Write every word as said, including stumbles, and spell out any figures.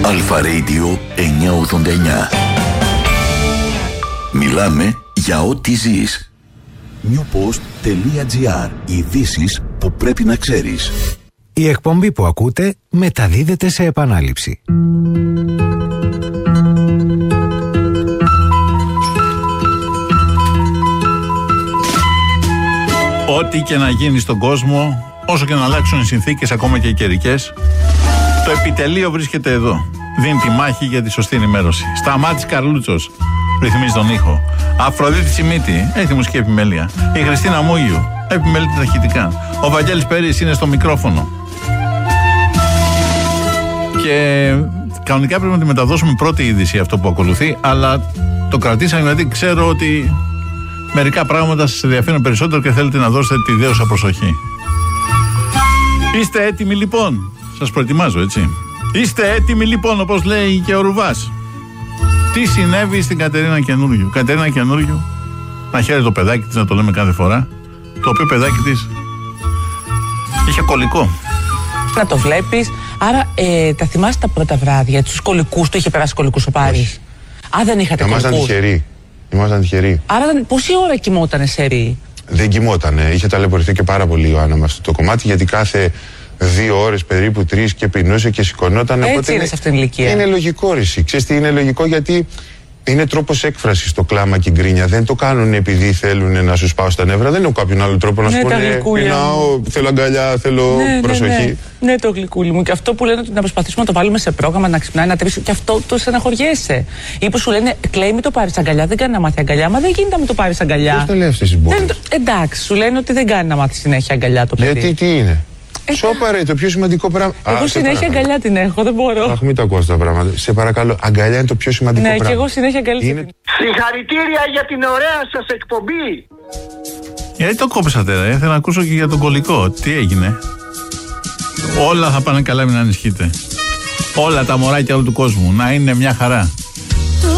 Αλφα Radio εννιακόσια ογδόντα εννιά. Μιλάμε για ό,τι ζεις. newpost.gr. Ειδήσεις που πρέπει να ξέρεις. Η εκπομπή που ακούτε μεταδίδεται σε επανάληψη. Ό,τι και να γίνει στον κόσμο, όσο και να αλλάξουν οι συνθήκες, ακόμα και οι καιρικές, το επιτελείο βρίσκεται εδώ. Δίνει τη μάχη για τη σωστή ενημέρωση. Σταμάτης Καρλούτσος ρυθμίζει τον ήχο. Αφροδίτη Τσιμίτη έχει μουσική επιμέλεια. Η Χριστίνα Μούγιου επιμελεί τα ηχητικά. Ο Βαγγέλης Περής είναι στο μικρόφωνο. Και κανονικά πρέπει να τη μεταδώσουμε πρώτη είδηση αυτό που ακολουθεί, αλλά το κρατήσαμε γιατί ξέρω ότι μερικά πράγματα σας ενδιαφέρουν περισσότερο και θέλετε να δώσετε τη δέουσα προσοχή. Είστε έτοιμοι λοιπόν? Σας προετοιμάζω, έτσι. Είστε έτοιμοι λοιπόν, όπως λέει και ο Ρουβάς. Τι συνέβη στην Κατερίνα Καινούριου? Κατερίνα Καινούριου, να χαίρεται το παιδάκι της, να το λέμε κάθε φορά, το οποίο παιδάκι της είχε κολλικό. Να το βλέπεις. Άρα ε, τα θυμάσαι τα πρώτα βράδια, τους κολλικούς, το είχε περάσει κολλικούς ο Πάρης? Α, δεν είχατε κολλικούς? Ήμασταν τυχεροί. Ήμασταν τυχεροί. Άρα πόση ώρα κοιμότανε σε ρί? Δεν κοιμότανε. Είχε ταλαιπωρηθεί και πάρα πολύ η Ιωάννα με αυτό το κομμάτι, γιατί κάθε δύο ώρες περίπου, τρεις, και πεινούσε και σηκωνόταν. Έτσι οπότε είναι σε αυτήν την ηλικία. Είναι λογικό, ρησί. Ξέρεις τι είναι λογικό? Γιατί είναι τρόπος έκφρασης το κλάμα και η γκρίνια. Δεν το κάνουν επειδή θέλουν να σου σπάω στα νεύρα. Δεν έχω κάποιον άλλο τρόπο να ναι, σου πούνε πεινάω, θέλω αγκαλιά, θέλω ναι, προσοχή. Ναι, ναι. ναι, το γλυκούλι μου. Και αυτό που λένε ότι να προσπαθήσουμε να το βάλουμε σε πρόγραμμα, να ξυπνάει, να τρέψει. Και αυτό το στεναχωριέσαι. Ή που σου λένε, κλαίει, μην το πάρει αγκαλιά. Δεν κάνει να μάθει αγκαλιά. Μα δεν γίνεται να μην το πάρει αγκαλιά. Πώς το λέει αυτές τις μπόρες? Εντάξει, σου λένε ότι δεν κάνει να μάθει συνέχεια αγκαλιά το παιδί. Γιατί τι είναι? Ε, Σώπα ρε, το πιο σημαντικό πράγμα. Εγώ Α, συνέχεια αγκαλιά την έχω, δεν μπορώ. Αχ, μην τα ακούω αυτά τα πράγματα. Σε παρακαλώ, αγκαλιά είναι το πιο σημαντικό ναι, πράγμα. Ναι, και εγώ συνέχεια αγκαλιά. Είναι... Συγχαρητήρια για την ωραία σας εκπομπή. Γιατί το κόψατε, ρε? Θέλω να ακούσω και για τον κολλικό. Τι έγινε? Όλα θα πάνε καλά, μην ανησυχείτε. Όλα τα μωράκια όλου του κόσμου να είναι μια χαρά.